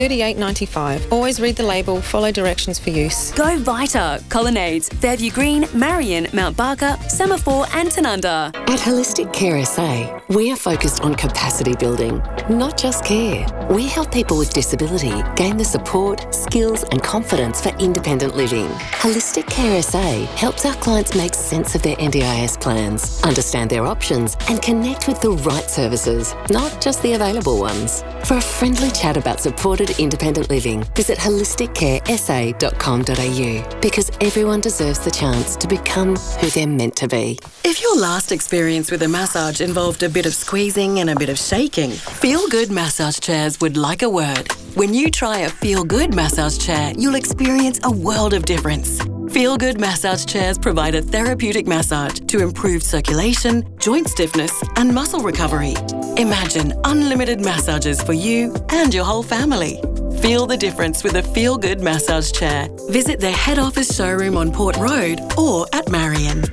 $38.95. Always read the label, follow directions for use. Go Vita, Colonnades, Fairview Green, Marion, Mount Barker, Semaphore and Tanunda. At Holistic Care SA, we are focused on capacity building, not just care. We help people with disability gain the support, skills and confidence for independent living. Holistic Care SA helps our clients make sense of their NDIS plans, understand their options and connect with the right services, not just the available ones. For a friendly chat about supported independent living, visit holisticcaresa.com.au because everyone deserves the chance to become who they're meant to be. If your last experience with a massage involved a bit of squeezing and a bit of shaking, Feel Good Massage Chairs would like a word. When you try a Feel Good massage chair, you'll experience a world of difference. Feel Good massage chairs provide a therapeutic massage to improve circulation, joint stiffness and muscle recovery. Imagine unlimited massages for you and your whole family. Feel the difference with a Feel Good massage chair. Visit their head office showroom on Port Road or at Marion.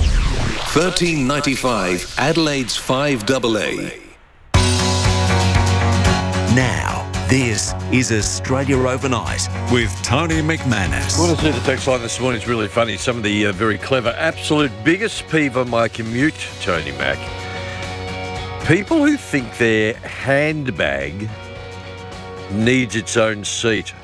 $13.95 Adelaide's 5AA. Now, this is Australia Overnight with Tony McManus. I want to see the text line this morning. It's really funny. Some of the very clever, absolute biggest peeve on my commute, Tony Mac. People who think their handbag needs its own seat.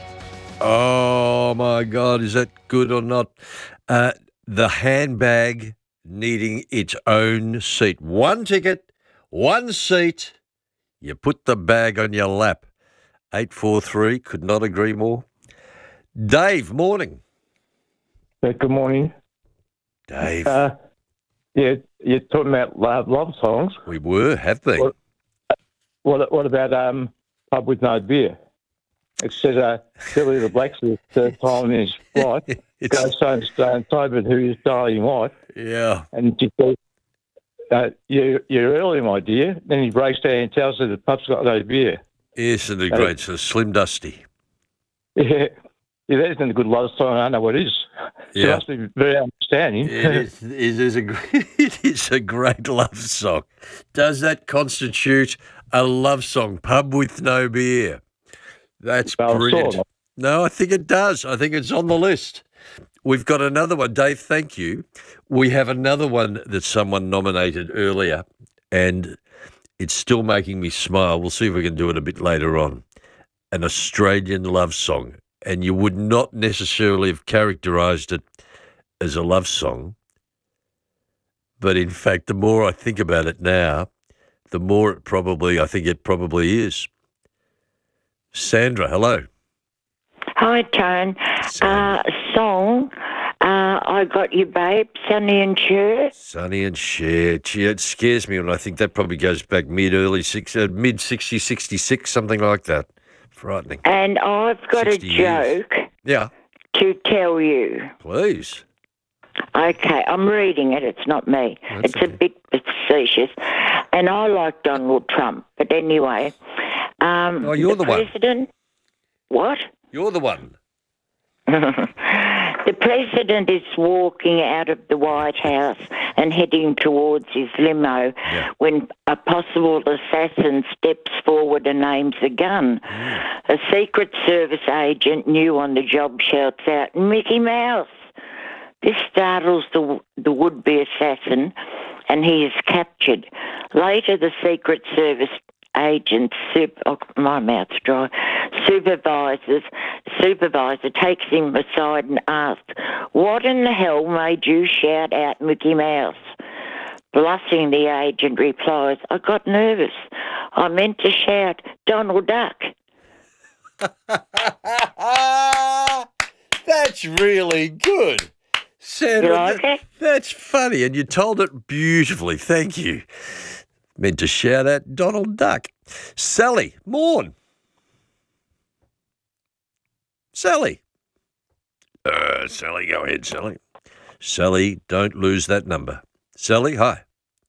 Oh, my God, is that good or not? The handbag needing its own seat. One ticket, one seat. You put the bag on your lap. 843, could not agree more. Dave, morning. Good morning. Dave. Yeah, you're talking about love songs. We were, have been. What about Pub with No Beer? It says Billy the Blacksmith time in his flight goes so sober to his darling wife. Yeah. And she says, you're early, my dear. Then he breaks down and tells her the pub's got no beer. Isn't it great? So Slim Dusty. Yeah, that isn't a good love song. I don't know what it is. Yeah. It must be very understanding. It is a great love song. Does that constitute a love song? Pub with no beer. That's brilliant. Sort of. No, I think it does. I think it's on the list. We've got another one. Dave, thank you. We have another one that someone nominated earlier, and it's still making me smile. We'll see if we can do it a bit later on. An Australian love song. And you would not necessarily have characterised it as a love song. But in fact, the more I think about it now, the more I think it probably is. Sandra, hello. Hi, Tone. Song, I Got You, Babe, Sonny and Cher. Sonny and Cher. Gee, it scares me when I think that probably goes back mid-60s, 66, something like that. Frightening. And I've got a joke to tell you. Please. Okay, I'm reading it. It's not me. It's okay. A bit facetious. And I like Donald Trump. But anyway. You're the president, one. What? You're the one. The president is walking out of the White House and heading towards his limo when a possible assassin steps forward and aims a gun. A Secret Service agent new on the job shouts out, "Mickey Mouse!" This startles the would-be assassin and he is captured. Later, the Secret Service agent, supervisor takes him aside and asks, "What in the hell made you shout out Mickey Mouse?" Blushing, the agent replies, "I got nervous. I meant to shout Donald Duck." That's really good. Sandra, you like it? That's funny, and you told it beautifully. Thank you. Meant to shout out Donald Duck. Sally, morn. Sally. Sally, go ahead, Sally. Sally, don't lose that number. Sally, hi.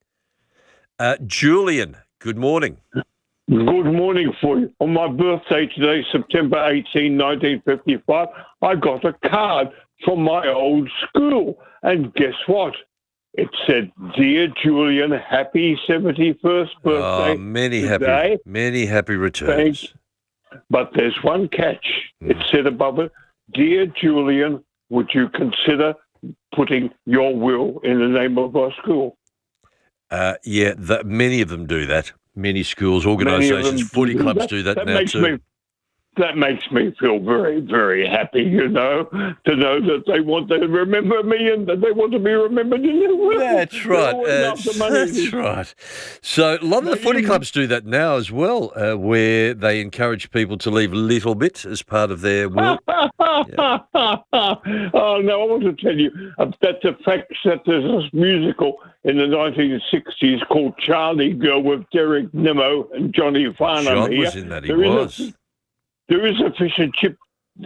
Julian, good morning. Good morning for you. On my birthday today, September 18, 1955, I got a card from my old school. And guess what? It said, "Dear Julian, happy 71st birthday." Oh, many happy returns. But there's one catch. It said above it, "Dear Julian, would you consider putting your will in the name of our school?" Many of them do that. Many schools, organisations, footy clubs do that now too. That makes me feel very, very happy, to know that they want to remember me and that they want to be remembered in their will. That's right. That's right. So a lot of the footy clubs do that now as well, where they encourage people to leave a little bit as part of their will. Oh, no, I want to tell you that the fact that there's this musical in the 1960s called Charlie Girl with Derek Nimmo and Johnny Farnham. John was in that, he was. There is a fish and chip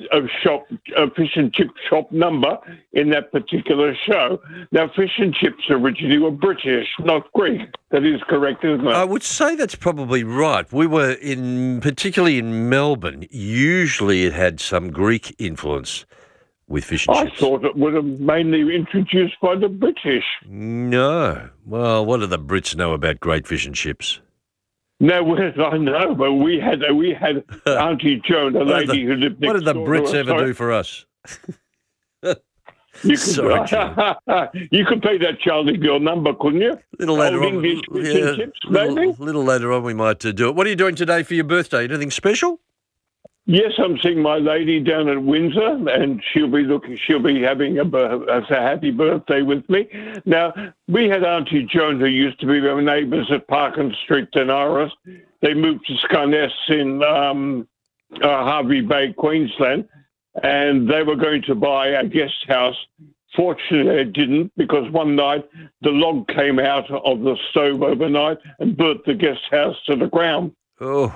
shop number in that particular show. Now, fish and chips originally were British, not Greek. That is correct, isn't it? I would say that's probably right. We were particularly in Melbourne. Usually, it had some Greek influence with fish and chips. I thought it would have mainly introduced by the British. No. Well, what do the Brits know about great fish and chips? No, I know, but we had Auntie Joan, a lady who lived next door. What did the Brits ever do for us? You could pay that Charlie Girl number, couldn't you? Little later on, English fish and chips, maybe? Little later on, we might do it. What are you doing today for your birthday? Anything special? Yes, I'm seeing my lady down at Windsor, and she'll be having a happy birthday with me. Now, we had Auntie Joan, who used to be our neighbours at Parkin Street in Iris. They moved to Scarness in Harvey Bay, Queensland, and they were going to buy a guest house. Fortunately, they didn't, because one night the log came out of the stove overnight and burnt the guest house to the ground. Oh.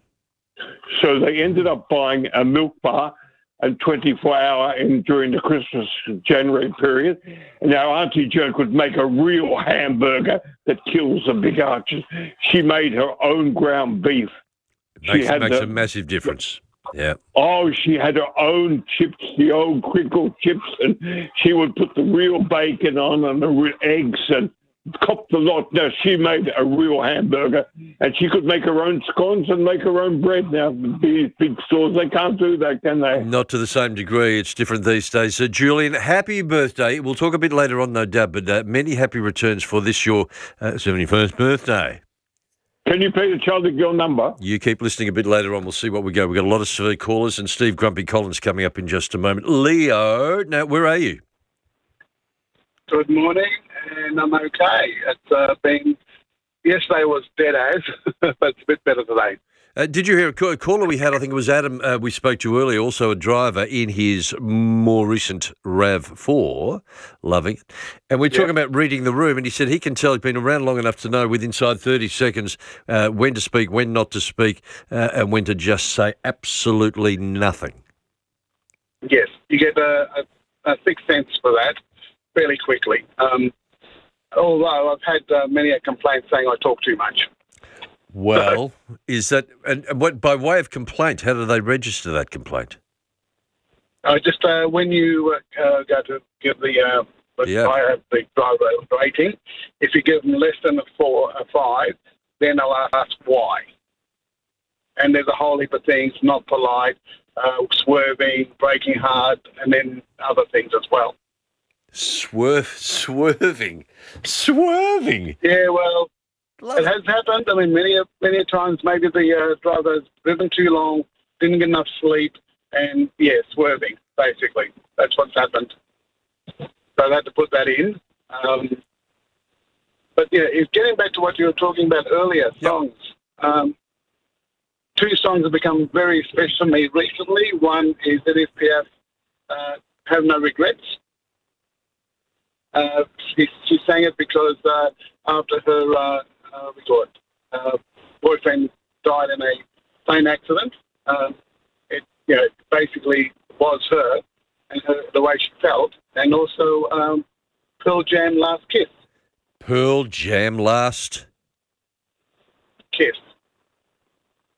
So they ended up buying a milk bar and 24-hour during the Christmas January period. And now Auntie Joan could make a real hamburger that kills the big archers. She made her own ground beef. Makes a massive difference. Yeah. Oh, she had her own chips, the old crinkle chips, and she would put the real bacon on and the real eggs and cop the lot. Now, she made a real hamburger, and she could make her own scones and make her own bread. Now, these big stores, they can't do that, can they? Not to the same degree. It's different these days. So, Julian, happy birthday. We'll talk a bit later on, no doubt, but many happy returns for this, your 71st birthday. Can you play the Charlie Girl number? You keep listening a bit later on. We'll see what we go. We've got a lot of callers, and Steve Grumpy Collins coming up in just a moment. Leo, now, where are you? Good morning, and I'm okay. It's yesterday was dead as, but it's a bit better today. Did you hear a caller we had? I think it was Adam. We spoke to earlier, also a driver in his more recent RAV4, loving it. And we're talking about reading the room, and he said he can tell he's been around long enough to know within inside 30 seconds when to speak, when not to speak, and when to just say absolutely nothing. Yes, you get a sixth sense for that fairly quickly. Although I've had many a complaint saying I talk too much. Well, is that and what by way of complaint? How do they register that complaint? Just when you go to give the I have the driver rating. If you give them less than a 5, then they'll ask why. And there's a whole heap of things: not polite, swerving, braking hard, and then other things as well. Swerving. Yeah, well. It has happened. I mean, many times maybe the driver's driven too long, didn't get enough sleep, and, swerving, basically. That's what's happened. So I had to put that in. But, it's getting back to what you were talking about earlier, songs. Two songs have become very special to me recently. One is Edith Piaf, Have No Regrets. She sang it because after her... boyfriend died in a plane accident. It basically was her and the way she felt, and also Pearl Jam Last Kiss. Pearl Jam Last Kiss.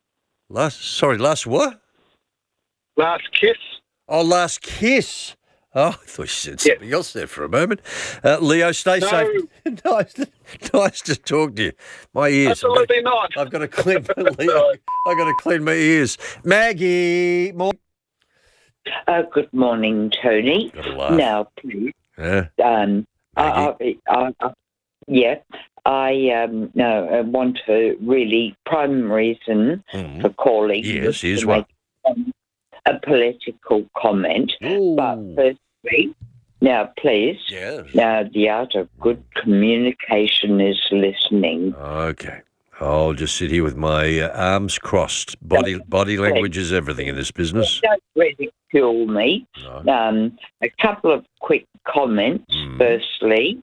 Last what? Last Kiss. Oh, Last Kiss. Oh, I thought you said something else there for a moment. Leo, stay safe. nice to talk to you. My ears. Absolutely not. I've got to clean I've got to clean my ears. Maggie, morning. Good morning, Tony. Now, please. Yeah. I want to really prime reason for calling. Yes, is to what? make a political comment. Ooh. But firstly, now please, now the art of good communication is listening. Okay. I'll just sit here with my arms crossed. Body language is everything in this business. Don't ridicule me. No. A couple of quick comments. Firstly,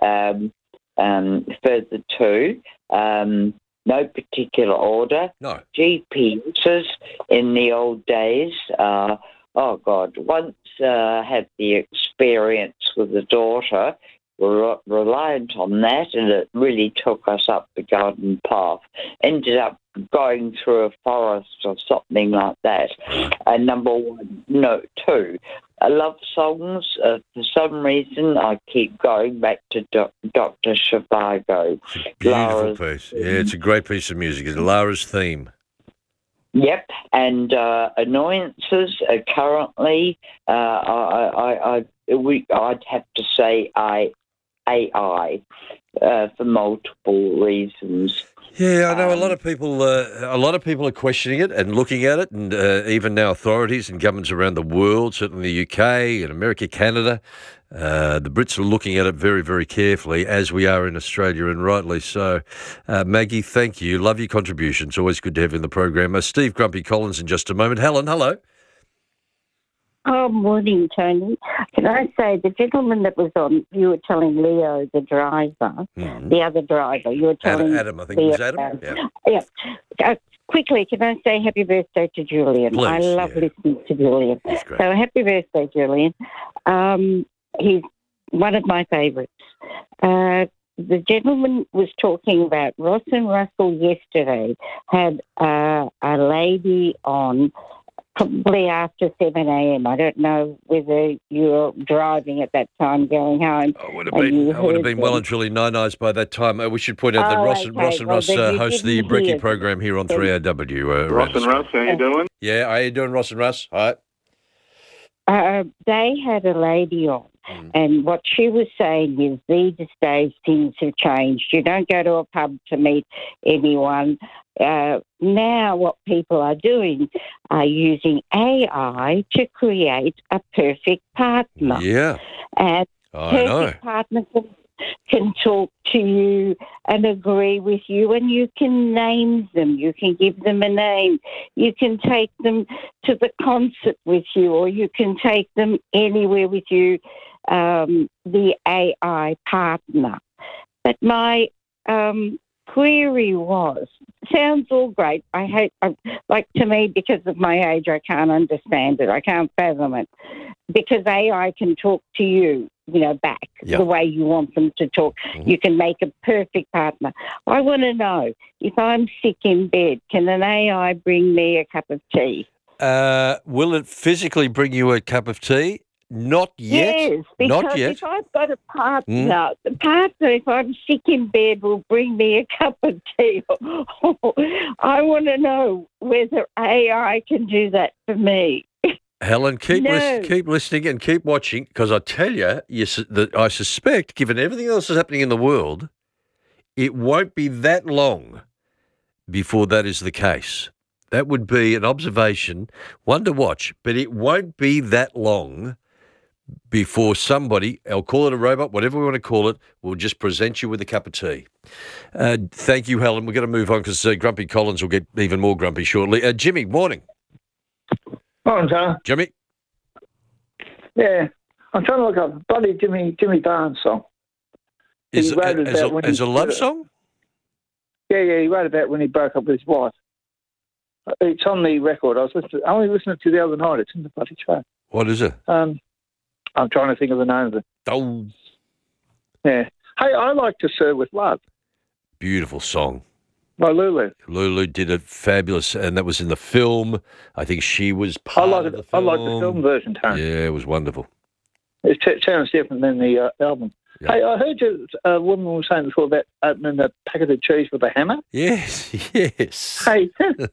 further to, no particular order. No. GPs in the old days, once had the experience with a daughter, were reliant on that, and it really took us up the garden path. Ended up going through a forest or something like that. Number one. No, two. Love songs, for some reason, I keep going back to Dr. Zhivago. Beautiful piece. Yeah, it's a great piece of music. It's Lara's theme. Yep, and annoyances currently, I'd have to say AI for multiple reasons. Yeah, I know a lot of people. A lot of people are questioning it and looking at it, and even now authorities and governments around the world, certainly the UK and America, Canada, the Brits are looking at it very, very carefully, as we are in Australia, and rightly so. Maggie, thank you. Love your contribution. It's always good to have you in the program. Steve Grumpy Collins in just a moment. Helen, hello. Oh, morning, Tony. Can I say, the gentleman that was on, you were telling Leo, the driver, the other driver, you were telling Adam, I think it was Adam. Yeah. Quickly, can I say happy birthday to Julian? Please, I love listening to Julian. That's great. So happy birthday, Julian. He's one of my favourites. The gentleman was talking about Ross and Russell yesterday had a lady on probably after 7 a.m. I don't know whether you were driving at that time going home. I would have been well and truly 9 eyes by that time. We should point out that Ross and Russ host the Brekkie program here on 3AW. Ross and Russ, how you doing? Yeah, how you doing, Ross and Russ? All right. They had a lady on, and what she was saying is these days things have changed. You don't go to a pub to meet anyone. Now what people are doing are using AI to create a perfect partner. Yeah. And perfect partner can talk to you and agree with you, and you can name them. You can give them a name. You can take them to the concert with you, or you can take them anywhere with you, the AI partner. But my query was, sounds all great. To me, because of my age, I can't understand it. I can't fathom it. Because AI can talk to you, back the way you want them to talk. You can make a perfect partner. I want to know, if I'm sick in bed, can an AI bring me a cup of tea? Will it physically bring you a cup of tea? Not yet. Yes, because if I've got a partner, the partner, if I'm sick in bed, will bring me a cup of tea. I want to know whether AI can do that for me. Helen, keep listening and keep watching, because I tell you, I suspect, given everything else that's happening in the world, it won't be that long before that is the case. That would be an observation, one to watch, but it won't be that long before somebody, I'll call it a robot, whatever we want to call it, will just present you with a cup of tea. Thank you, Helen. We're going to move on because Grumpy Collins will get even more grumpy shortly. Jimmy, morning. Morning, John. Jimmy? Yeah, I'm trying to look up a bloody Jimmy Barnes song. As a love song? Yeah, he wrote about when he broke up with his wife. It's on the record. I only listened to it the other night. It's in the bloody track. What is it? I'm trying to think of the name of it. Oh. Yeah. Hey, I like To Serve With Love. Beautiful song. By Lulu. Lulu did it fabulous, and that was in the film. I think she was part of the film. I like the film version, Tony. Yeah, it was wonderful. It sounds different than the album. Yeah. Hey, I heard you, a woman was saying before about opening a packet of cheese with a hammer. Yes. Hey,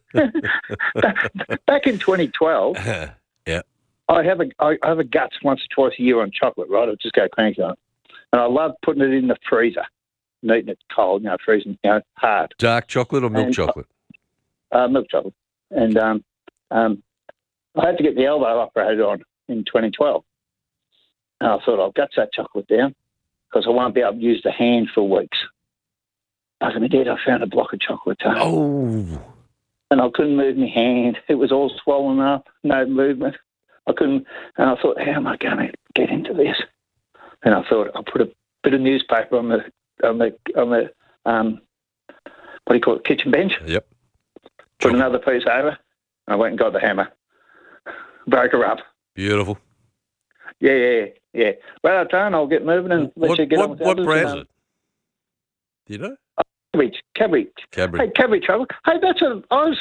back in 2012, yeah, I have a guts once or twice a year on chocolate, right? I'll just go cranky on it. And I love putting it in the freezer and eating it cold, freezing, hard. Dark chocolate or milk chocolate? Milk chocolate. And I had to get the elbow operated on in 2012. And I thought, I'll guts that chocolate down because I won't be able to use the hand for weeks. As I did, I found a block of chocolate. Oh. And I couldn't move my hand. It was all swollen up, no movement. I couldn't, and I thought, how am I going to get into this? And I thought, I'll put a bit of newspaper on the what do you call it, kitchen bench. Yep. Put another piece over. And I went and got the hammer. Broke her up. Beautiful. Yeah. Well, Tone, I'll get moving and let you get on with what brand is it? Do you know? Cadbury. Hey, Cadbury chocolate. Hey, that's I was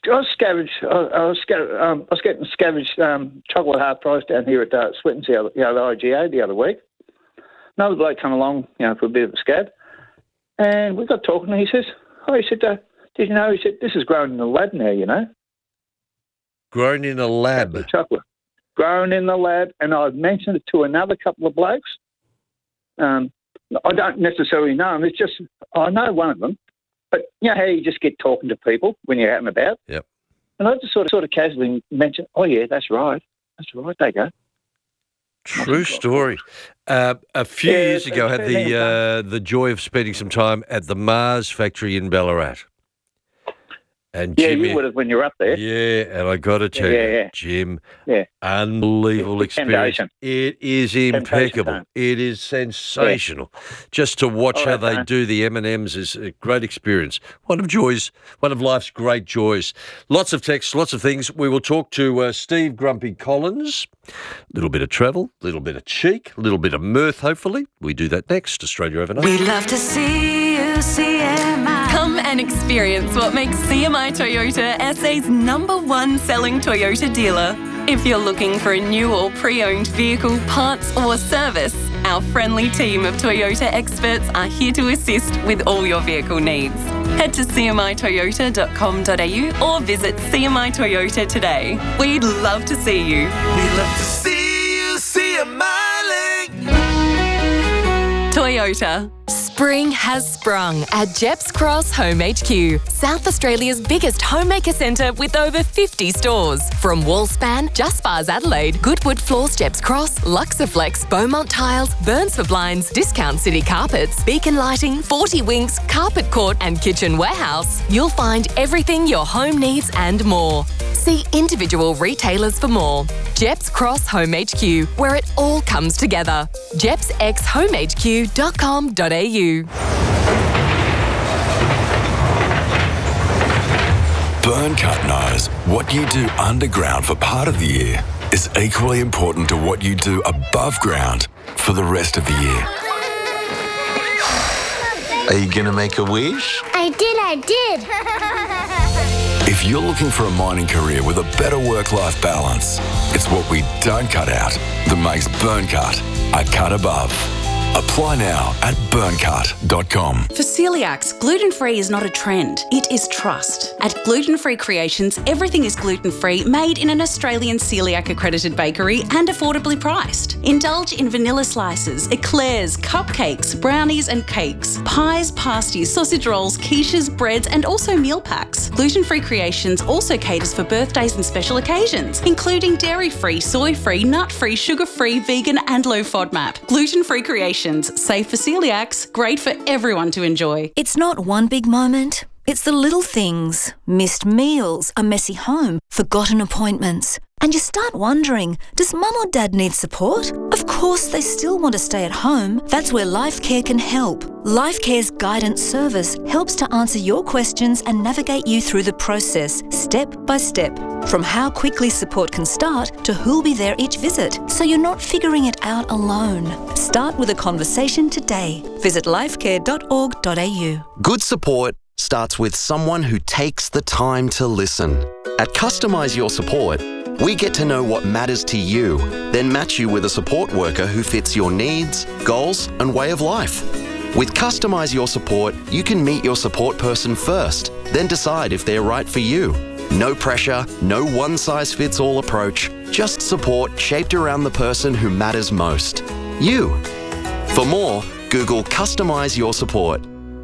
getting scavenged chocolate half price down here at Switten's the IGA the other week. Another bloke come along, for a bit of a scab, and we got talking. And he said, did you know? He said, this is grown in the lab now, Grown in a lab. Chocolate. Grown in the lab, and I've mentioned it to another couple of blokes. I don't necessarily know them. It's just I know one of them. But you know how you just get talking to people when you're out and about? Yep. And I just sort of casually mentioned, oh, yeah, that's right. They go. True story. A few years ago, I had the joy of spending some time at the Mars factory in Ballarat. And Jimmy, you would have when you're up there. Yeah, and I got to tell you, Jim, unbelievable experience. It is impeccable. It is sensational. Just to watch how they do the M&Ms is a great experience. One of life's great joys. Lots of texts, lots of things. We will talk to Steve Grumpy Collins. A little bit of travel, a little bit of cheek, a little bit of mirth, hopefully. We do that next. Australia Overnight. We love to see you, CMI. Come and experience what makes CMI Toyota SA's #1 selling Toyota dealer. If you're looking for a new or pre-owned vehicle, parts or service, our friendly team of Toyota experts are here to assist with all your vehicle needs. Head to cmitoyota.com.au or visit CMI Toyota today. We'd love to see you. We love to see you, CMI. Toyota. Spring has sprung at Jeps Cross Home HQ, South Australia's biggest homemaker centre with over 50 stores. From Wallspan, Just Bars Adelaide, Goodwood Floors Jeps Cross, Luxaflex, Beaumont Tiles, Burns for Blinds, Discount City Carpets, Beacon Lighting, 40 Winks, Carpet Court and Kitchen Warehouse, you'll find everything your home needs and more. See individual retailers for more. Jeps Cross Home HQ, where it all comes together. jepsxhomehq.com.au. Burncut knows what you do underground for part of the year is equally important to what you do above ground for the rest of the year. Are you going to make a wish? I did. If you're looking for a mining career with a better work-life balance, it's what we don't cut out that makes Burncut a cut above. Apply now at burncut.com. For celiacs, gluten-free is not a trend, it is trust. At Gluten Free Creations, everything is gluten-free, made in an Australian celiac-accredited bakery and affordably priced. Indulge in vanilla slices, eclairs, cupcakes, brownies and cakes, pies, pasties, sausage rolls, quiches, breads and also meal packs. Gluten Free Creations also caters for birthdays and special occasions, including dairy-free, soy-free, nut-free, sugar-free, vegan and low FODMAP. Gluten Free Creations. Safe for celiacs, great for everyone to enjoy. It's not one big moment. It's the little things. Missed meals, a messy home, forgotten appointments. And you start wondering, does mum or dad need support? Of course they still want to stay at home. That's where LifeCare can help. LifeCare's guidance service helps to answer your questions and navigate you through the process, step by step. From how quickly support can start to who'll be there each visit, so you're not figuring it out alone. Start with a conversation today. Visit lifecare.org.au. Good support starts with someone who takes the time to listen. At Customise Your Support, We get to know what matters to you, then match you with a support worker who fits your needs, goals, and way of life. With Customise Your Support, you can meet your support person first, then decide if they're right for you. No pressure, no one-size-fits-all approach, just support shaped around the person who matters most. You. For more, Google Customise Your Support.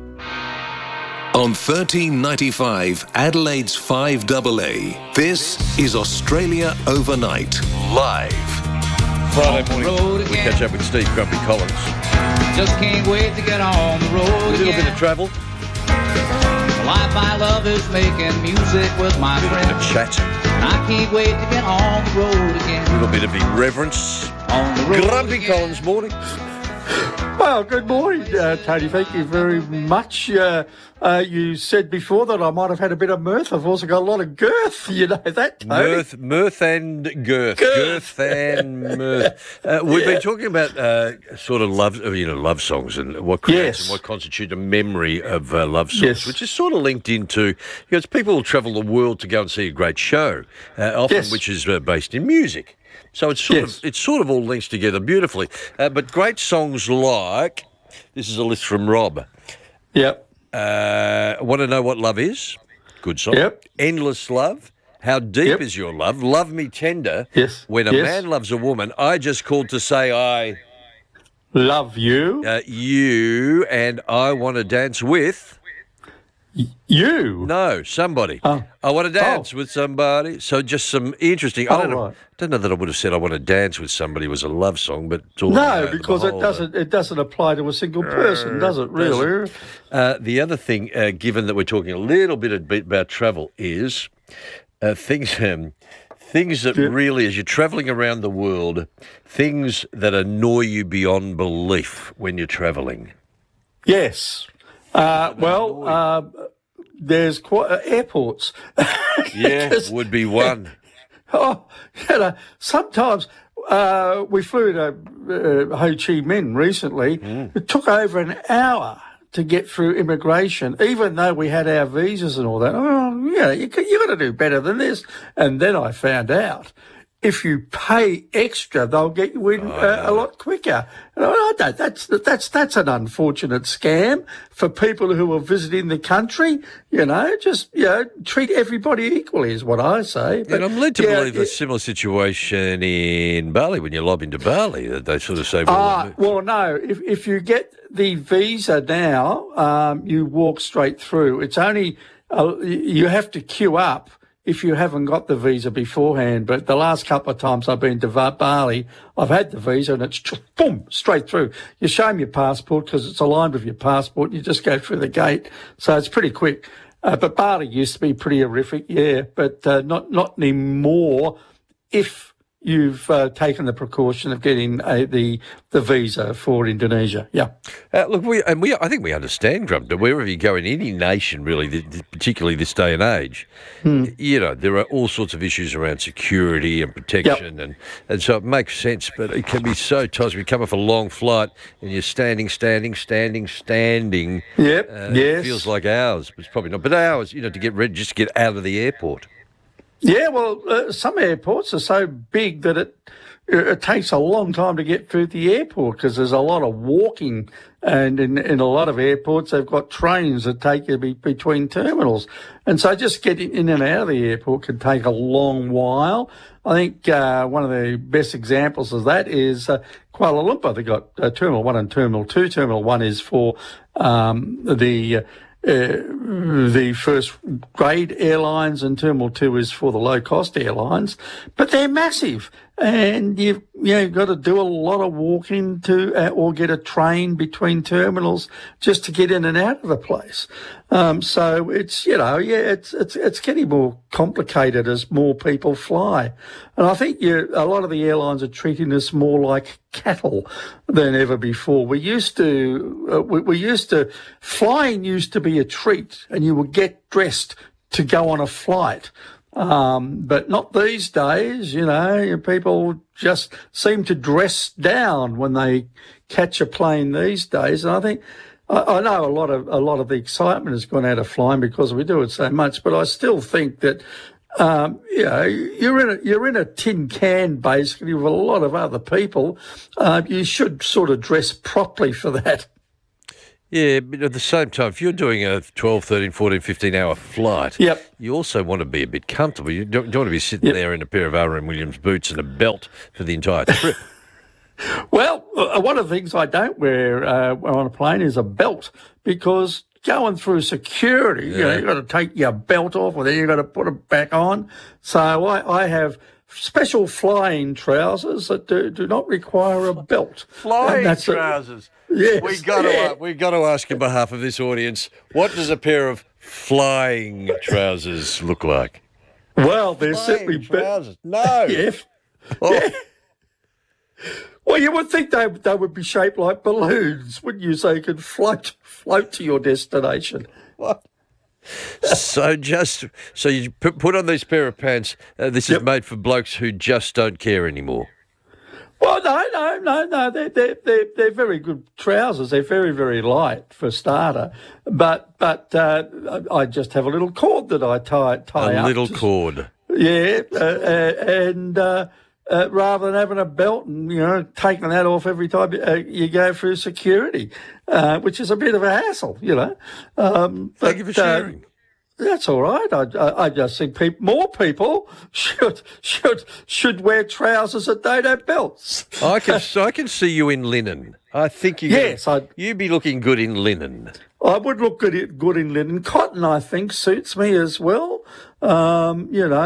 On 1395 Adelaide's 5AA, this is Australia Overnight, live. Friday morning, we catch up with Steve Grumpy Collins. Just can't wait to get on the road A little bit of travel. The life I love is making music with my friends. A chat. I can't wait to get on the road again. A little bit of irreverence. On the road Grumpy again. Collins morning. Well, good morning, Tony. Thank you very much. You said before that I might have had a bit of mirth. I've also got a lot of girth. You know that, Tony. Mirth and girth. Girth and mirth. We've been talking about sort of love songs and what creates and what constitutes a memory of love songs, which is sort of linked into, it's people who travel the world to go and see a great show, often which is based in music. So it's sort of all links together beautifully. But great songs like, this is a list from Rob. Yep. Want to know what love is? Good song. Yep. Endless Love. How deep is your love? Love Me Tender. Yes. When a man loves a woman, I just called to say I love you. You and I want to dance with. You? No, somebody. I want to dance with somebody. So just some interesting. I don't know that I would have said I want to dance with somebody was a love song, but it's all because it doesn't apply to a single person, does it? Really? The other thing, given that we're talking a little bit about travel, is things that really, as you're travelling around the world, things that annoy you beyond belief when you're travelling. Yes. There's quite airports. Would be one. Sometimes we flew to Ho Chi Minh recently. It took over an hour to get through immigration, even though we had our visas and all that. You got to do better than this. And then I found out, if you pay extra, they'll get you in a lot quicker. That's an unfortunate scam for people who are visiting the country. Treat everybody equally is what I say. But, and I'm led to believe a similar situation in Bali when you lob into Bali, that they sort of say, no, if you get the visa now, you walk straight through. It's only you have to queue up if you haven't got the visa beforehand. But the last couple of times I've been to Bali, I've had the visa and it's boom, straight through. You show them your passport because it's aligned with your passport and you just go through the gate. So it's pretty quick. But Bali used to be pretty horrific, but not anymore if you've taken the precaution of getting the visa for Indonesia. Look, I think we understand, Grump, that wherever you go in any nation, really, particularly this day and age, there are all sorts of issues around security and protection, and so it makes sense. But it can be so tight. We come off a long flight and you're standing. It feels like hours, but it's probably not. But hours, to get ready, just to get out of the airport. Yeah, well, some airports are so big that it takes a long time to get through the airport because there's a lot of walking, and in a lot of airports they've got trains that take you between terminals, and so just getting in and out of the airport can take a long while. I think one of the best examples of that is Kuala Lumpur. They've got Terminal 1 and Terminal 2. Terminal 1 is for the first grade airlines, and Terminal 2 is for the low cost airlines, but they're massive, and you've got to do a lot of walking to or get a train between terminals just to get in and out of the place. So it's it's getting more complicated as more people fly, and I think a lot of the airlines are treating us more like cattle than ever before. We used to flying used to be a treat, and you would get dressed to go on a flight. But not these days, people just seem to dress down when they catch a plane these days. And I think, I know a lot of the excitement has gone out of flying because we do it so much, but I still think that you're in a tin can basically with a lot of other people. You should sort of dress properly for that. Yeah, but at the same time, if you're doing a 12, 13, 14, 15-hour flight, you also want to be a bit comfortable. You don't want to be sitting there in a pair of R.M. Williams boots and a belt for the entire trip. Well, one of the things I don't wear on a plane is a belt, because going through security, you've got to take your belt off, or then you've got to put it back on. So I have special flying trousers that do not require a belt. Flying trousers? Yes. We got to ask on behalf of this audience, what does a pair of flying trousers look like? Well, they're simply trousers. No. Yeah. Well, you would think they would be shaped like balloons, wouldn't you? So you could float to your destination. What? So you put on this pair of pants. This is made for blokes who just don't care anymore. Well, no. They're very good trousers. They're very, very light for a starter. But I just have a little cord that I tie up. A little cord. Yeah, and rather than having a belt and taking that off every time you go through security, which is a bit of a hassle, Thank you for sharing. That's all right. I just think more people should wear trousers that don't have belts. I can see you in linen. I think you'd be looking good in linen. I would look good in linen. Cotton, I think, suits me as well. But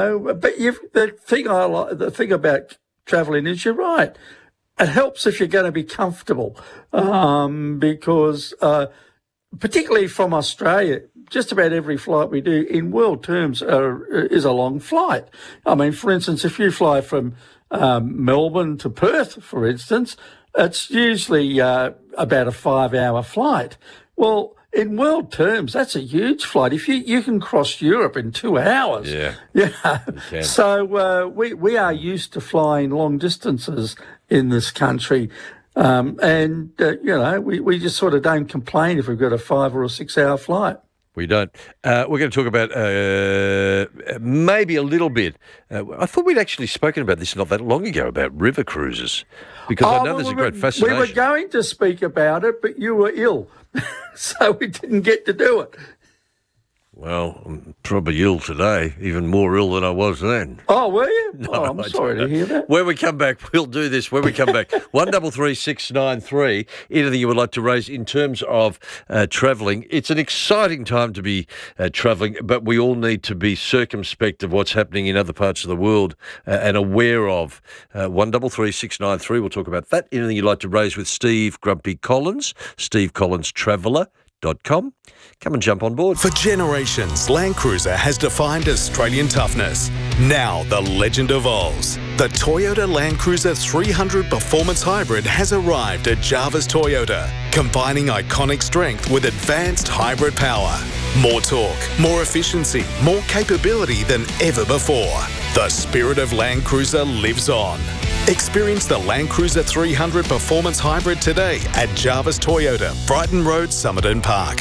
the thing about travelling is, you're right. It helps if you're going to be comfortable, because particularly from Australia, just about every flight we do in world terms is a long flight. I mean, for instance, if you fly from Melbourne to Perth, for instance, it's usually about a 5-hour flight. Well, in world terms, that's a huge flight. If you can cross Europe in 2 hours. Yeah. So we are used to flying long distances in this country. We just sort of don't complain if we've got a 5 or a 6 hour flight. We don't. We're going to talk about maybe a little bit. I thought we'd actually spoken about this not that long ago, about river cruises, because I know there's a great fascination. We were going to speak about it, but you were ill, so we didn't get to do it. Well, I'm probably ill today, even more ill than I was then. Oh, were you? No, I'm sorry to hear that. When we come back, we'll do this. When we come back, 133693, anything you would like to raise in terms of travelling. It's an exciting time to be travelling, but we all need to be circumspect of what's happening in other parts of the world and aware of. 133693, we'll talk about that. Anything you'd like to raise with Steve Grumpy Collins, stevecollinstraveller.com. Come and jump on board. For generations, Land Cruiser has defined Australian toughness. Now the legend evolves. The Toyota Land Cruiser 300 Performance Hybrid has arrived at Jarvis Toyota, combining iconic strength with advanced hybrid power. More torque, more efficiency, more capability than ever before. The spirit of Land Cruiser lives on. Experience the Land Cruiser 300 Performance Hybrid today at Jarvis Toyota, Brighton Road, Somerton Park.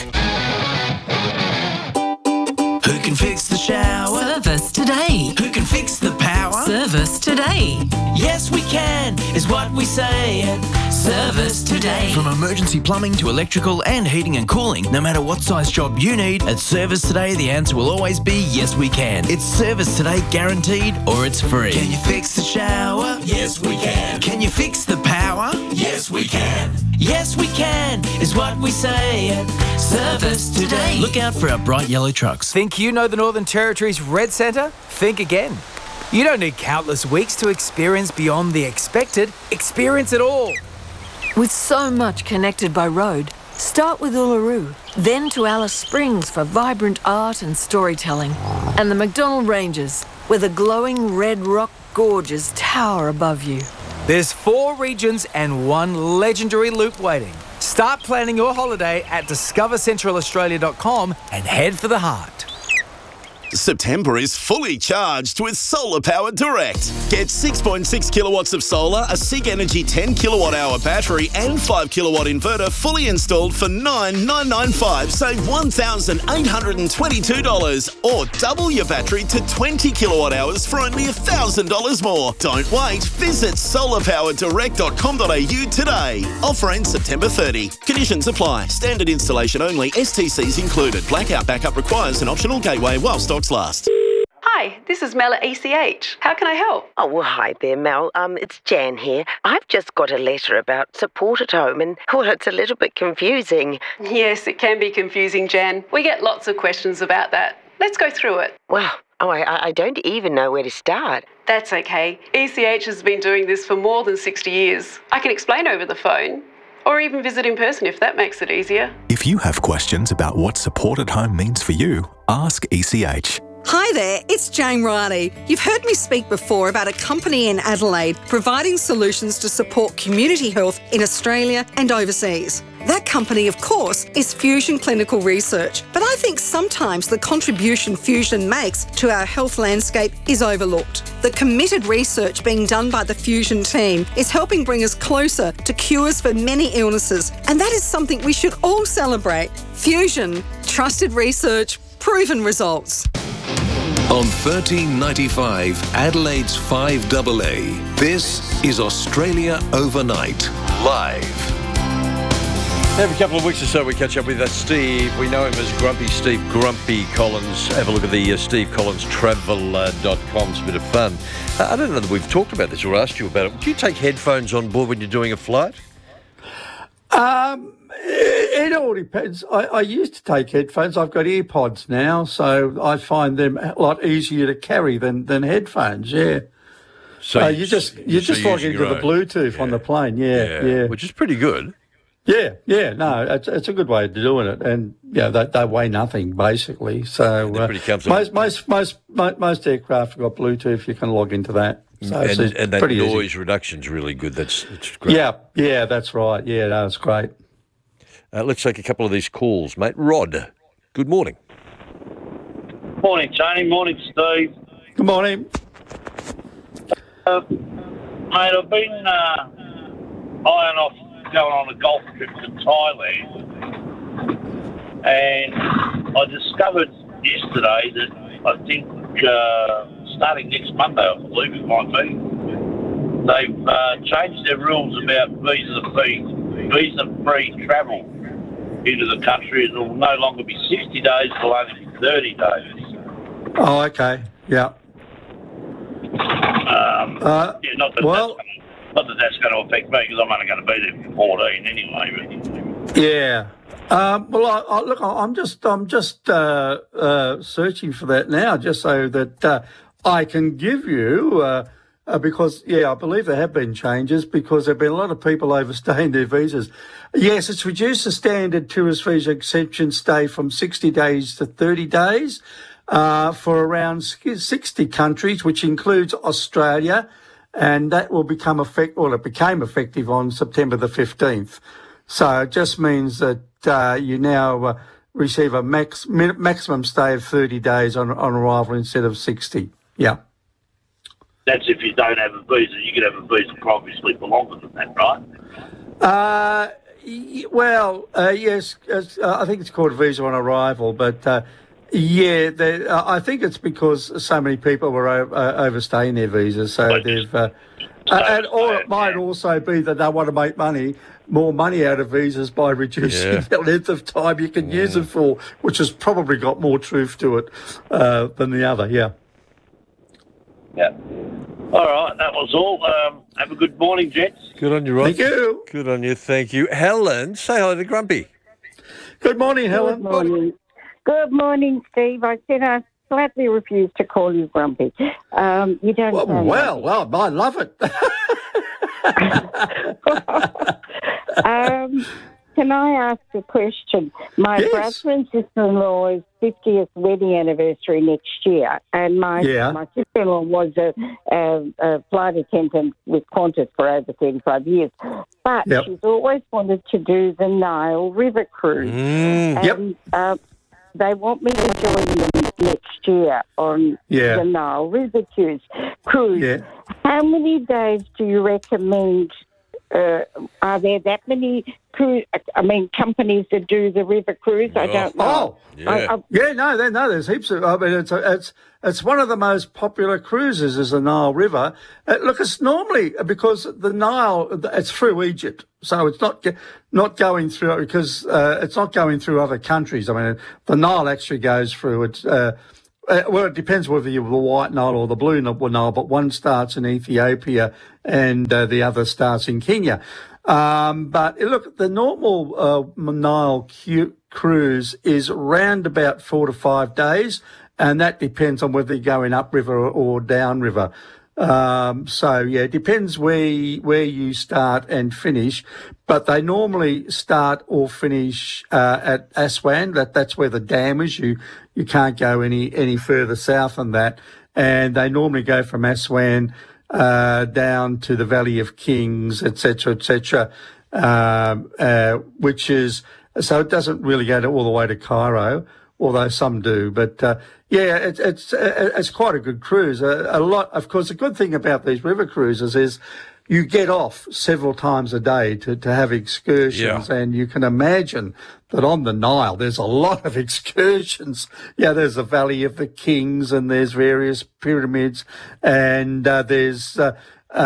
Who can fix the shower? Service today. Who can fix the power? Service today. Yes, we can, is what we say at Service Today. From emergency plumbing to electrical and heating and cooling, no matter what size job you need, at Service Today, the answer will always be yes, we can. It's Service Today guaranteed, or it's free. Can you fix the shower? Yes, we can. Can you fix the power? Yes, we can. Yes, we can, is what we say at Service Today. Look out for our bright yellow trucks. Think you know the Northern Territory's Red Centre? Think again. You don't need countless weeks to experience beyond the expected. Experience it all. With so much connected by road, start with Uluru, then to Alice Springs for vibrant art and storytelling, and the McDonnell Ranges, where the glowing red rock gorges tower above you. There's 4 regions and 1 legendary loop waiting. Start planning your holiday at discovercentralaustralia.com and head for the heart. September is fully charged with Solar Power Direct. Get 6.6 kilowatts of solar, a SIG Energy 10 kilowatt hour battery and 5 kilowatt inverter fully installed for $9,995. Save $1,822 or double your battery to 20 kilowatt hours for only $1,000 more. Don't wait. Visit solarpowerdirect.com.au today. Offer ends September 30. Conditions apply. Standard installation only. STCs included. Blackout backup requires an optional gateway while stocks last. Hi, this is Mel at ECH. How can I help? Oh, well, hi there, Mel. It's Jan here. I've just got a letter about support at home and, well, it's a little bit confusing. Yes, it can be confusing, Jan. We get lots of questions about that. Let's go through it. Well, I don't even know where to start. That's okay. ECH has been doing this for more than 60 years. I can explain over the phone. Or even visit in person if that makes it easier. If you have questions about what support at home means for you, ask ECH. Hi there, it's Jane Riley. You've heard me speak before about a company in Adelaide providing solutions to support community health in Australia and overseas. That company, of course, is Fusion Clinical Research, but I think sometimes the contribution Fusion makes to our health landscape is overlooked. The committed research being done by the Fusion team is helping bring us closer to cures for many illnesses, and that is something we should all celebrate. Fusion, trusted research, proven results. On 1395 Adelaide's 5AA, this is Australia Overnight, live. Every couple of weeks or so we catch up with Steve. We know him as Grumpy Steve, Grumpy Collins. Have a look at the stevecollinstravel.com. It's a bit of fun. I don't know that we've talked about this or asked you about it. Do you take headphones on board when you're doing a flight? It all depends. I used to take headphones. I've got AirPods now, so I find them a lot easier to carry than headphones. Yeah. So you just log into the Bluetooth on the plane. Yeah, which is pretty good. Yeah. No, it's a good way of doing it, and they weigh nothing basically. So pretty comfortable. Most aircraft have got Bluetooth. You can log into that. So and that pretty noise easy. reduction's really good. It's great. Yeah, that's right. Yeah, no, it's great. Let's take a couple of these calls, mate. Rod, good morning. Morning, Tony. Morning, Steve. Good morning. Mate, I've been eyeing off going on a golf trip to Thailand, and I discovered yesterday that I think starting next Monday, I believe it might be, they've changed their rules about visa-free travel into the country. It will no longer be 60 days, it will only be 30 days. Oh, okay. Yeah. Not that that's going to affect me, because I'm only going to be there for 14 anyway. But. Yeah. Look, I'm just searching for that now, just so that I can give you. Because, I believe there have been changes because there have been a lot of people overstaying their visas. Yes, it's reduced the standard tourist visa exemption stay from 60 days to 30 days for around 60 countries, which includes Australia, and that will become it became effective on September the 15th. So it just means that you now receive a maximum stay of 30 days on arrival instead of 60. Yeah. That's if you don't have a visa. You could have a visa obviously for longer than that, right? Yes. I think it's called a visa on arrival, but I think it's because so many people were overstaying their visas, so they've. Or it might also be that they want to make more money out of visas by reducing the length of time you can use them for, which has probably got more truth to it than the other. Yeah. Yeah. All right, that was all. Have a good morning, gents. Good on you, Rod. Thank you. Good on you, thank you. Helen, say hello to Grumpy. Good morning, Helen. Good morning. Good morning, Steve. I said I flatly refuse to call you Grumpy. You don't Well, I love it. Can I ask a question? My brother and sister-in-law's 50th wedding anniversary next year, and my sister-in-law was a flight attendant with Qantas for over 35 years, but she's always wanted to do the Nile River cruise. They want me to join them next year on the Nile River cruise. Yeah. How many days do you recommend? Are there that many companies that do the river cruise? I don't know. There's heaps of. I mean, it's one of the most popular cruises is the Nile River. Look, it's normally because the Nile, it's through Egypt, so it's not going through because it's not going through other countries. I mean, the Nile actually goes through it. Well, it depends whether you're the White Nile or the Blue Nile, but one starts in Ethiopia and the other starts in Kenya. But look, the normal Nile cruise is round about 4 to 5 days, and that depends on whether you're going upriver or downriver. It depends where you start and finish, but they normally start or finish at Aswan. That's where the dam is. You can't go any further south than that, and they normally go from Aswan down to the Valley of Kings, etc., which is so it doesn't really go all the way to Cairo, although some do. But it's quite a good cruise. A lot, of course. The good thing about these river cruises is you get off several times a day to have excursions, and you can imagine that on the Nile there's a lot of excursions. Yeah, there's the Valley of the Kings, and there's various pyramids, and there's the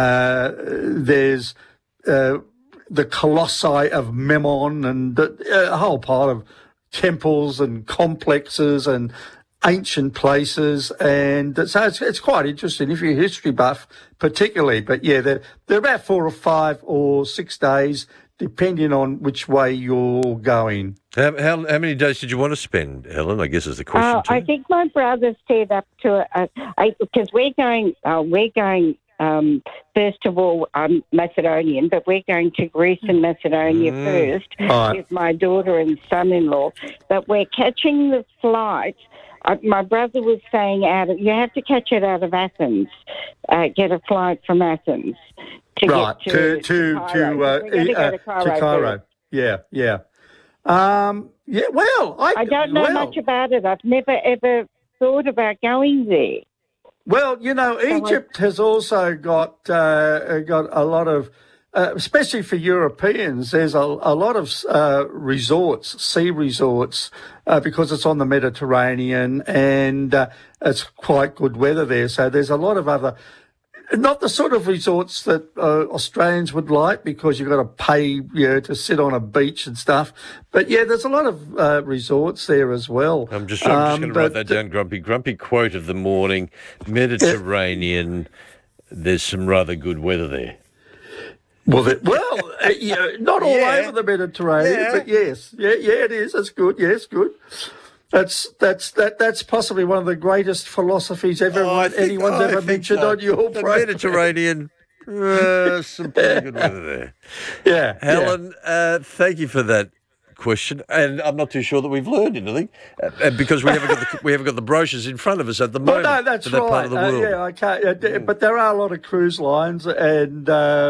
Colossi of Memnon, and a whole pile of temples and complexes and ancient places, and so it's quite interesting if you're a history buff, particularly. But they're about 4 or 5 or 6 days, depending on which way you're going. How many days did you want to spend, Helen? I guess is the question. I think my brother said up to because we're going. First of all, I'm Macedonian, but we're going to Greece and Macedonia first with my daughter and son-in-law. But we're catching the flight. My brother was saying you have to catch it out of Athens, get a flight from Athens to get to Cairo. Yeah. Well, I don't know much about it. I've never ever thought about going there. Well, Egypt has also got a lot of, especially for Europeans, there's a lot of sea resorts, because it's on the Mediterranean, and it's quite good weather there. So there's a lot of other, not the sort of resorts that Australians would like, because you've got to pay to sit on a beach and stuff. But there's a lot of resorts there as well. I'm just going to write that down, Grumpy. Grumpy quote of the morning: Mediterranean. There's some rather good weather there. Well, not all over the Mediterranean, but yes, it is. It's good. Yes, good. That's possibly one of the greatest philosophies anyone's ever mentioned on your program. The Mediterranean, some pretty good weather there. Yeah, Helen, thank you for that question, and I'm not too sure that we've learned anything because we haven't got the brochures in front of us at the moment. Well, no, that's for that right. Part of the world. I can't. But there are a lot of cruise lines, and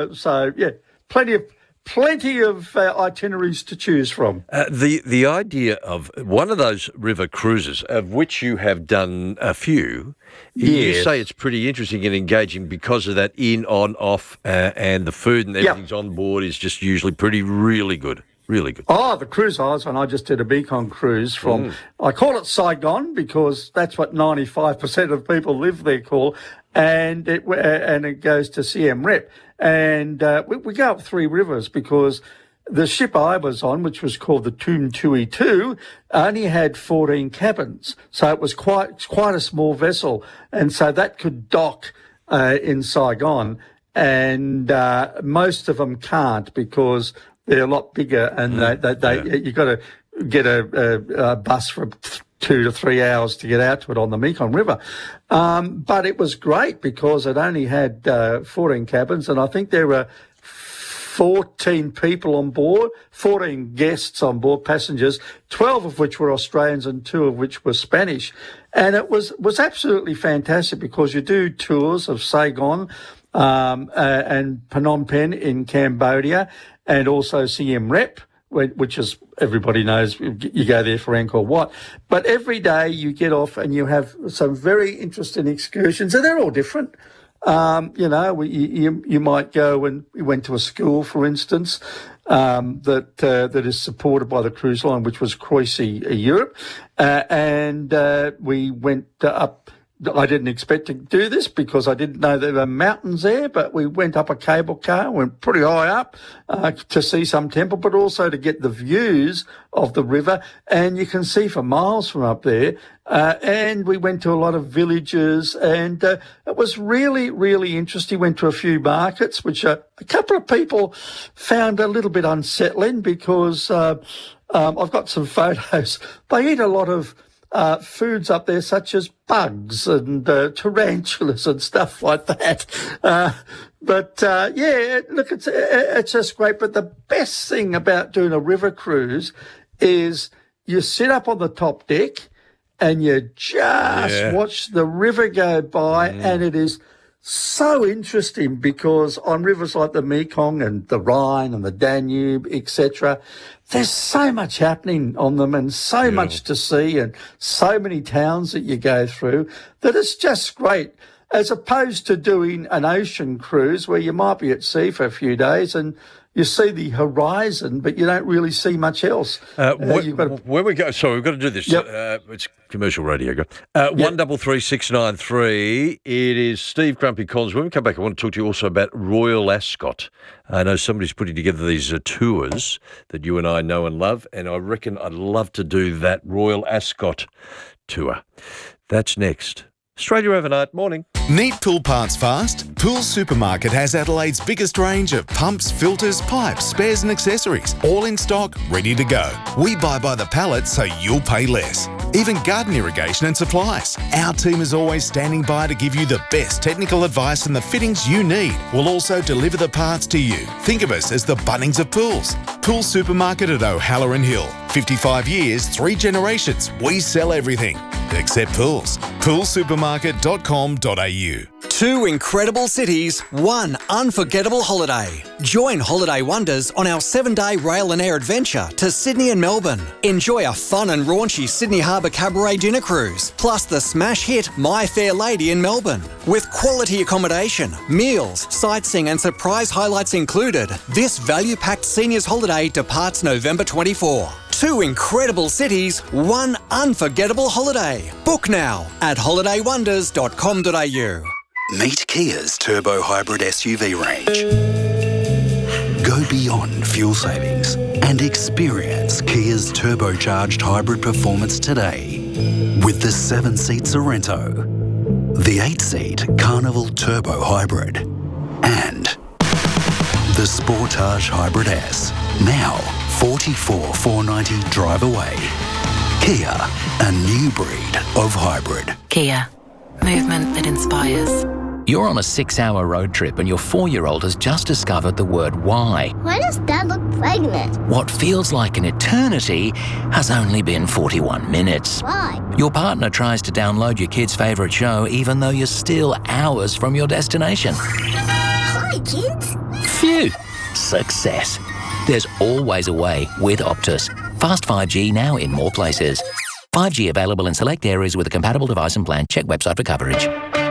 plenty of itineraries to choose from. The idea of one of those river cruises, of which you have done a few, you say it's pretty interesting and engaging because of that in, on, off, and the food and everything's on board is just usually really good. Really good. Oh, the cruise I was on, I just did a Mekong cruise from, I call it Saigon because that's what 95% of people live there call, and it goes to Siem Reap. And we go up 3 rivers because the ship I was on, which was called the Tum Tui 2, only had 14 cabins. So it was quite a small vessel. And so that could dock in Saigon. And most of them can't because they're a lot bigger, and you've got to get a bus for 2 to 3 hours to get out to it on the Mekong River. But it was great because it only had 14 cabins, and I think there were 14 people on board, 14 guests on board, passengers, 12 of which were Australians and 2 of which were Spanish. And it was absolutely fantastic because you do tours of Saigon and Phnom Penh in Cambodia, and also Siem Reap, which is, everybody knows, you go there for Angkor Wat. But every day you get off and you have some very interesting excursions, and they're all different. You might go, and we went to a school, for instance, that is supported by the cruise line, which was Croisic Europe, and we went up. I didn't expect to do this because I didn't know there were mountains there, but we went up a cable car, went pretty high up to see some temple, but also to get the views of the river, and you can see for miles from up there. And we went to a lot of villages, and it was really, really interesting. Went to a few markets, which a couple of people found a little bit unsettling because I've got some photos. They eat a lot of foods up there, such as bugs and tarantulas and stuff like that. Look, it's just great. But the best thing about doing a river cruise is you sit up on the top deck and you just watch the river go by, and it is so interesting because on rivers like the Mekong and the Rhine and the Danube, etc., there's so much happening on them and so much to see and so many towns that you go through that it's just great, as opposed to doing an ocean cruise where you might be at sea for a few days and you see the horizon, but you don't really see much else. Where we go, sorry, we've got to do this. Yep. It's commercial radio. 133693. It is Steve Grumpy Collins. When we come back, I want to talk to you also about Royal Ascot. I know somebody's putting together these tours that you and I know and love, and I reckon I'd love to do that Royal Ascot tour. That's next. Australia Overnight, morning. Need pool parts fast? Pool Supermarket has Adelaide's biggest range of pumps, filters, pipes, spares and accessories, all in stock, ready to go. We buy by the pallet so you'll pay less. Even garden irrigation and supplies. Our team is always standing by to give you the best technical advice and the fittings you need. We'll also deliver the parts to you. Think of us as the Bunnings of pools. Pool Supermarket at O'Halloran Hill. 55 years, 3 generations. We sell everything except pools. Poolsupermarket.com.au. 2 incredible cities, 1 unforgettable holiday. Join Holiday Wonders on our 7-day rail and air adventure to Sydney and Melbourne. Enjoy a fun and raunchy Sydney Harbour Cabaret dinner cruise, plus the smash hit My Fair Lady in Melbourne. With quality accommodation, meals, sightseeing and surprise highlights included, this value-packed seniors holiday departs November 24. 2 incredible cities, 1 unforgettable holiday. Book now at holidaywonders.com.au. Meet Kia's turbo hybrid SUV range. Go beyond fuel savings and experience Kia's turbocharged hybrid performance today with the 7-seat Sorento, the 8-seat Carnival Turbo Hybrid, and the Sportage Hybrid S. Now 44,490 drive away. Kia, a new breed of hybrid. Kia, movement that inspires. You're on a 6-hour road trip and your 4-year-old has just discovered the word why. Why does Dad look pregnant? What feels like an eternity has only been 41 minutes. Why? Your partner tries to download your kid's favourite show even though you're still hours from your destination. Hi, kids. Phew. Success. There's always a way with Optus. Fast 5G now in more places. 5G available in select areas with a compatible device and plan. Check website for coverage.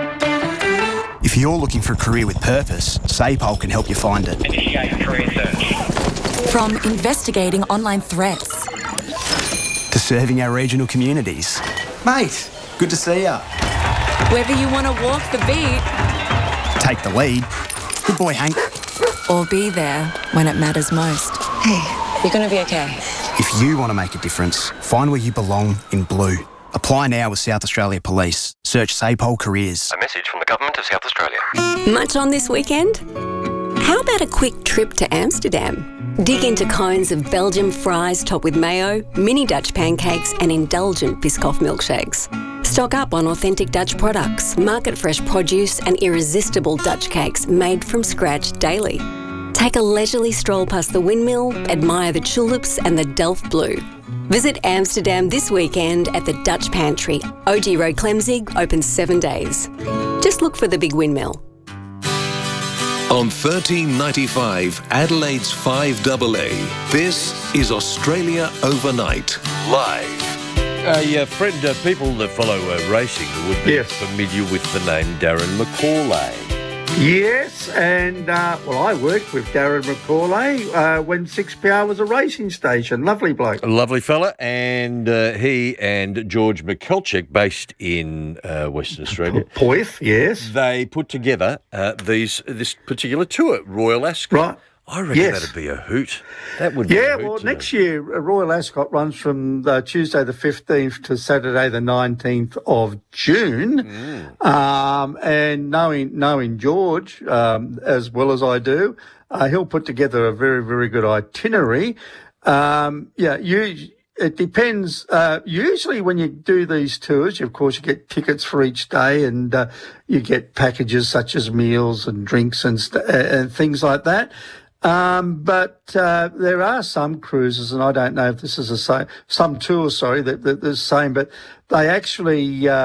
If you're looking for a career with purpose, SAPOL can help you find it. Initiate career search. From investigating online threats to serving our regional communities. Mate, good to see ya. Whether you want to walk the beat, take the lead. Good boy, Hank. Or be there when it matters most. Hey, you're going to be okay. If you want to make a difference, find where you belong in blue. Apply now with South Australia Police. Search SAPOL Careers. A message from the Government of South Australia. Much on this weekend? How about a quick trip to Amsterdam? Dig into cones of Belgian fries topped with mayo, mini Dutch pancakes and indulgent Biscoff milkshakes. Stock up on authentic Dutch products, market-fresh produce and irresistible Dutch cakes made from scratch daily. Take a leisurely stroll past the windmill, admire the tulips and the Delft Blue. Visit Amsterdam this weekend at the Dutch Pantry. OG Road Clemzig, open 7 days. Just look for the big windmill. On 1395 Adelaide's 5AA, this is Australia Overnight, live. A friend, people that follow racing would be familiar with the name Darren McCauley. Yes, and I worked with Darren McCauley when 6PR was a racing station. Lovely bloke. A lovely fella, and he and George McKelchik, based in Western Australia. Poith, yes. They put together this particular tour, Royal Ascot. Right. I reckon that'd be a hoot. That would be a hoot. Next year, Royal Ascot runs from Tuesday the 15th to Saturday the 19th of June. And knowing George as well as I do, he'll put together a very, very good itinerary. It depends. Usually when you do these tours, of course, you get tickets for each day and you get packages such as meals and drinks and things like that. But there are some cruises, and I don't know if this is the same, some tours, that the same, but they actually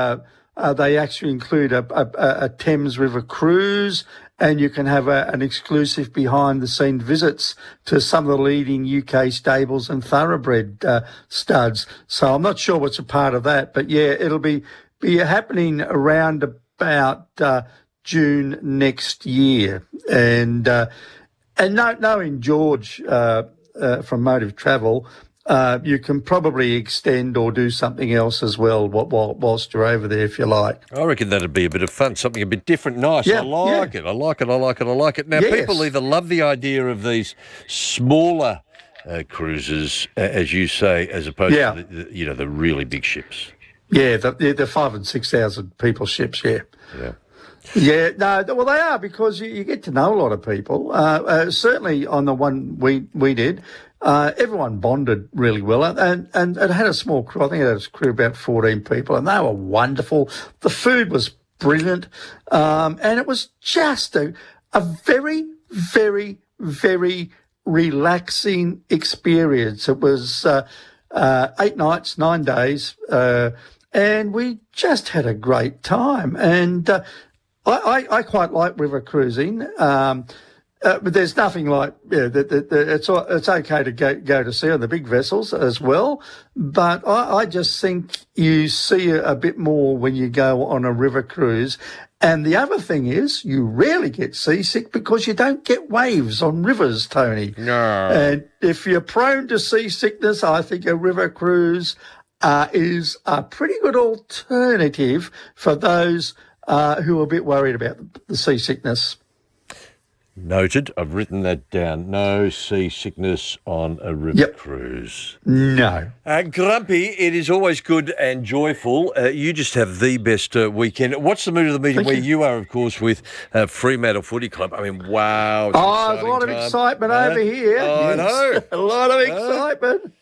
include a Thames River cruise, and you can have an exclusive behind-the-scenes visits to some of the leading UK stables and thoroughbred studs. So I'm not sure what's a part of that, but yeah, it'll be happening around about June next year, and knowing George from Motive Travel, you can probably extend or do something else as well whilst you're over there, if you like. I reckon that'd be a bit of fun, something a bit different, nice. I like it. Now, people either love the idea of these smaller cruises, as you say, as opposed to the really big ships. Yeah, the 5,000 and 6,000 people ships. Yeah. Yeah, no, well, they are, because you get to know a lot of people. Certainly on the one we did, everyone bonded really well, and it had a small crew. I think it had a crew of about 14 people, and they were wonderful. The food was brilliant, and it was just a very, very, very relaxing experience. It was 8 nights, 9 days, and we just had a great time. And I quite like river cruising, but there's nothing like it's okay to go to sea on the big vessels as well. But I just think you see a bit more when you go on a river cruise. And the other thing is, you rarely get seasick because you don't get waves on rivers, Tony. No. And if you're prone to seasickness, I think a river cruise is a pretty good alternative for those who are a bit worried about the seasickness. Noted. I've written that down. No seasickness on a river cruise. No. Grumpy, it is always good and joyful. You just have the best weekend. What's the mood of the meeting where you are, of course, with Fremantle Footy Club? I mean, wow. There's a lot of excitement over here. I know. A lot of excitement.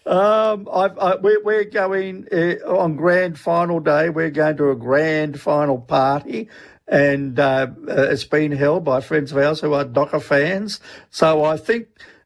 We're going on grand final day. We're going to a grand final party, and it's been held by friends of ours who are Docker fans. So I think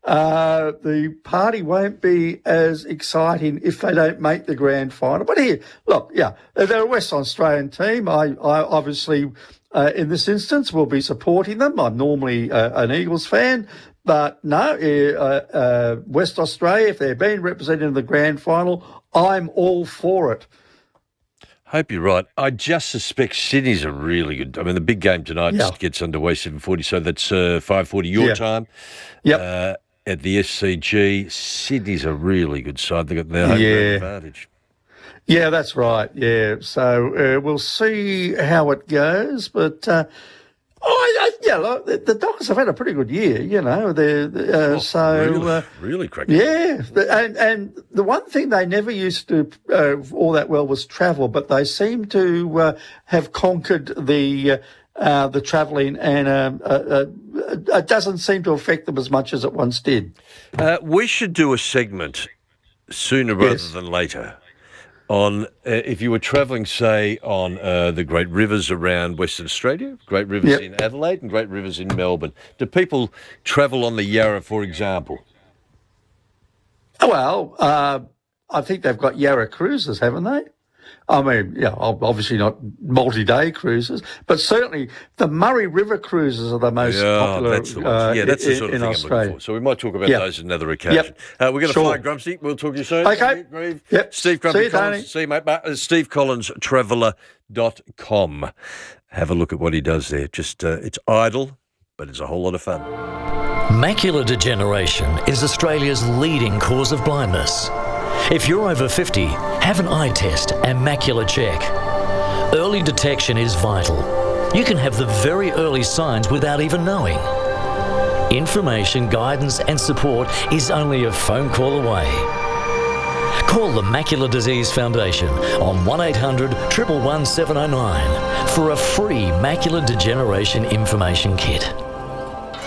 the party won't be as exciting if they don't make the grand final. But here, look, they're a West Australian team. I obviously, in this instance, will be supporting them. I'm normally an Eagles fan. But no, West Australia, if they're being represented in the grand final, I'm all for it. Hope you're right. I just suspect Sydney's a really good... I mean, the big game tonight gets underway 7:40, so that's 5:40 your time. Yep. At the SCG, Sydney's a really good side. They've got their home ground advantage. Yeah, that's right. Yeah, so we'll see how it goes, but... the Dockers have had a pretty good year, really cracking. Yeah, and the one thing they never used to do all that well was travel, but they seem to have conquered the travelling, and it doesn't seem to affect them as much as it once did. We should do a segment sooner rather than later on if you were travelling, say, on the great rivers around Western Australia, great rivers in Adelaide and great rivers in Melbourne. Do people travel on the Yarra, for example? Well, I think they've got Yarra cruises, haven't they? I mean, yeah, obviously not multi-day cruises, but certainly the Murray River cruises are the most popular that's the ones. That's the sort of in thing Australia. I'm looking for. So we might talk about those on another occasion. We're going to fly, Grumpsy. We'll talk to you soon. Okay. Yep. Steve Grumpy See you, Collins. Tony. See you, mate. Steve Collins, Traveller.com. Have a look at what he does there. Just it's idle, but it's a whole lot of fun. Macular degeneration is Australia's leading cause of blindness. If you're over 50, have an eye test and macular check. Early detection is vital. You can have the very early signs without even knowing. Information, guidance and support is only a phone call away. Call the Macular Disease Foundation on 1800 111 709 for a free macular degeneration information kit.